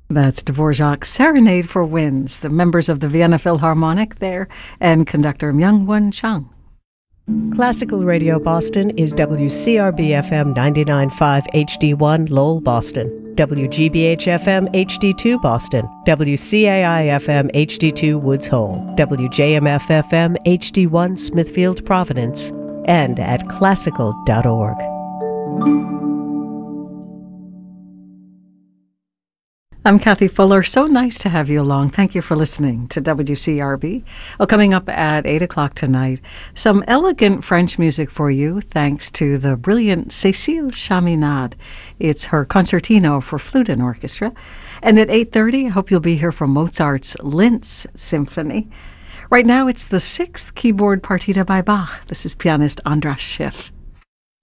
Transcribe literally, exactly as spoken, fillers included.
That's Dvorak's Serenade for Winds, the members of the Vienna Philharmonic there, and conductor Myung-Won Chung. Classical Radio Boston is W C R B F M ninety-nine point five H D one Lowell, Boston, W G B H F M H D two Boston, W C A I F M H D two Woods Hole, W J M F F M H D one Smithfield, Providence, and at classical dot org. I'm Kathy Fuller. So nice to have you along. Thank you for listening to W C R B. Well, coming up at eight o'clock tonight, some elegant French music for you, thanks to the brilliant Cécile Chaminade. It's her concertino for flute and orchestra. And at eight thirty, I hope you'll be here for Mozart's Linz Symphony. Right now, it's the sixth keyboard partita by Bach. This is pianist Andras Schiff.